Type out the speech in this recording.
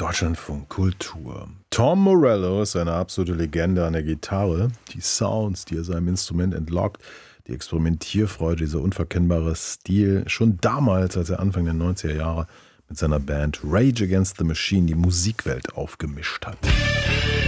Deutschlandfunk Kultur. Tom Morello ist eine absolute Legende an der Gitarre. Die Sounds, die er seinem Instrument entlockt, die Experimentierfreude, dieser unverkennbare Stil. Schon damals, als er Anfang der 90er Jahre mit seiner Band Rage Against the Machine die Musikwelt aufgemischt hat.